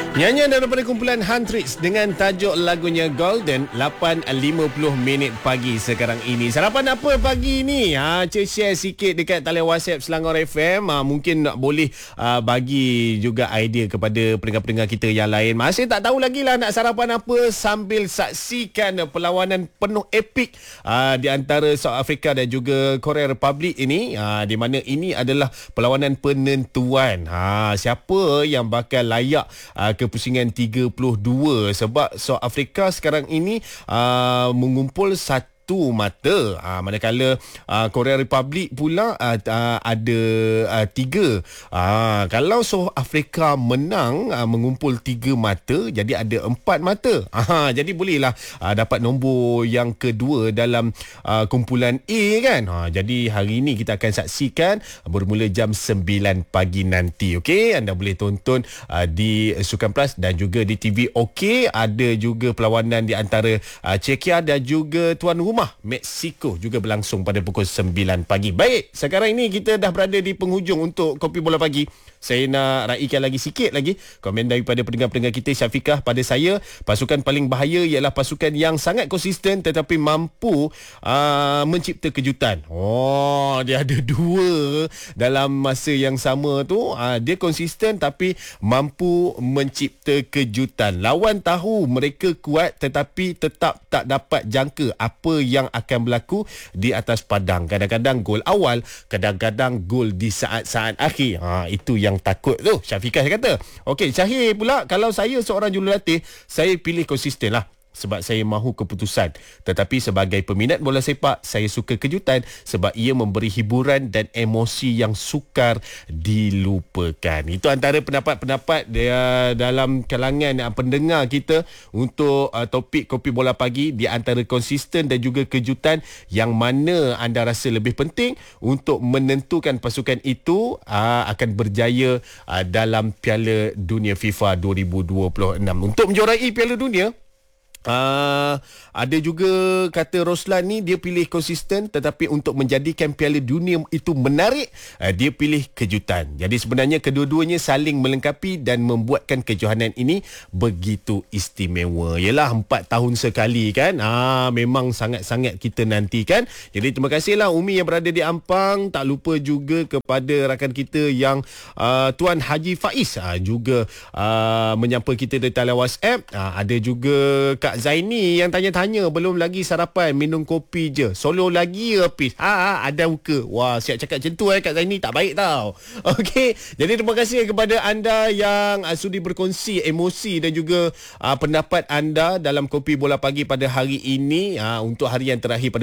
Nyanyian daripada kumpulan Huntrix dengan tajuk lagunya Golden. 8.50 minit pagi sekarang ini. Sarapan apa pagi ni? Share sikit dekat talian WhatsApp Selangor FM. Mungkin boleh bagi juga idea kepada pendengar-pendengar kita yang lain. Masih tak tahu lagi lah nak sarapan apa, sambil saksikan perlawanan penuh epik di antara South Africa dan juga Korea Republic ini, di mana ini adalah perlawanan penentuan siapa yang bakal layak ke pusingan 32, sebab South Africa sekarang ini mengumpul satu mata, manakala Korea Republic pula ada 3. Kalau South Africa menang mengumpul 3 mata, jadi ada 4 mata. Jadi bolehlah dapat nombor yang kedua dalam kumpulan A kan. Jadi hari ini kita akan saksikan bermula jam 9 pagi nanti. Okey, anda boleh tonton di Sukan Plus dan juga di TV OK. Ada juga perlawanan di antara Czechia dan juga tuan rumah Mexico juga berlangsung pada pukul 9 pagi. Baik, sekarang ini kita dah berada di penghujung untuk Kopi Bola Pagi. Saya nak raikan lagi sikit lagi komen daripada pendengar-pendengar kita. Syafiqah, pada saya pasukan paling bahaya ialah pasukan yang sangat konsisten tetapi mampu mencipta kejutan. Dia ada 2 dalam masa yang sama tu. Dia konsisten tapi mampu mencipta kejutan. Lawan tahu mereka kuat tetapi tetap tak dapat jangka apa yang akan berlaku di atas padang. Kadang-kadang gol awal, kadang-kadang gol di saat-saat akhir. Itu yang takut tu, Syafiqah kata. Okey, Syahir pula, kalau saya seorang jurulatih, saya pilih konsisten lah, sebab saya mahu keputusan. Tetapi sebagai peminat bola sepak, saya suka kejutan sebab ia memberi hiburan dan emosi yang sukar dilupakan. Itu antara pendapat-pendapat dia dalam kalangan pendengar kita untuk topik Kopi Bola Pagi. Di antara konsisten dan juga kejutan, yang mana anda rasa lebih penting untuk menentukan pasukan itu akan berjaya dalam Piala Dunia FIFA 2026. Untuk menjorai Piala Dunia, ada juga kata Roslan ni, dia pilih konsisten tetapi untuk menjadikan Piala Dunia itu menarik, dia pilih kejutan. Jadi sebenarnya kedua-duanya saling melengkapi dan membuatkan kejohanan ini begitu istimewa. Yalah, 4 tahun sekali kan. Memang sangat-sangat kita nantikan. Jadi terima kasihlah Umi yang berada di Ampang. Tak lupa juga kepada rakan kita yang Tuan Haji Faiz juga menyapa kita di talian WhatsApp. Ada juga Kak Zaini yang tanya-tanya, belum lagi sarapan, minum kopi je, solo lagi habis. Ada buka. Wah, siap cakap macam tu Kak Zaini, tak baik tau. Okey, jadi terima kasih kepada anda yang sudi berkongsi emosi dan juga pendapat anda dalam Kopi Bola Pagi pada hari ini, untuk hari yang terakhir pada